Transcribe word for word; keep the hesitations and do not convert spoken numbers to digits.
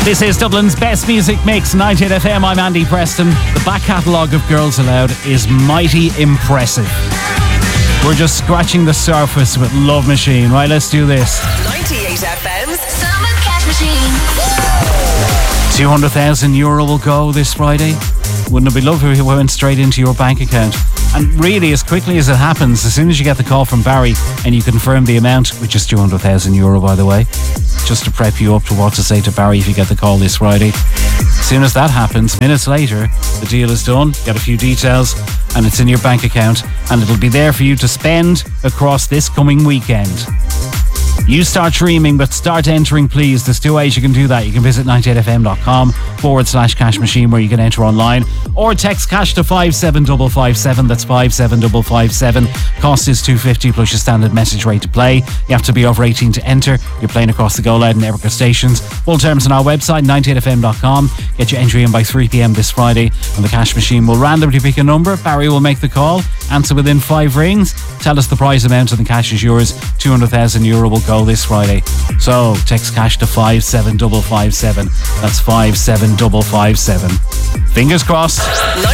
This is Dublin's best music mix, ninety-eight F M. I'm Andy Preston. The back catalogue of Girls Aloud is mighty impressive. We're just scratching the surface with Love Machine. Right, let's do this. ninety-eight F M's Summer Cash Machine. two hundred thousand euro will go this Friday. Wouldn't it be lovely if it went straight into your bank account? And really, as quickly as it happens, as soon as you get the call from Barry and you confirm the amount, which is two hundred thousand euro, by the way, just to prep you up to what to say to Barry if you get the call this Friday. As soon as that happens, minutes later, the deal is done, get a few details, and it's in your bank account, and it'll be there for you to spend across this coming weekend. You start dreaming, but start entering, please. There's two ways you can do that. You can visit ninety-eight fm.com forward slash cash machine where you can enter online, or text cash to five seven five five seven. That's five seven five five seven. Cost is two fifty plus your standard message rate to play. You have to be over eighteen to enter. You're playing across the Go Loud and Evercore stations. Full terms on our website, ninety-eight f m dot com. Get your entry in by three p m this Friday, and the cash machine will randomly pick a number. Barry will make the call, answer within five rings, tell us the prize amount, and the cash is yours. two hundred thousand euro will go this Friday. So text cash to five seven five five seven. That's five seven five five seven. Fingers crossed.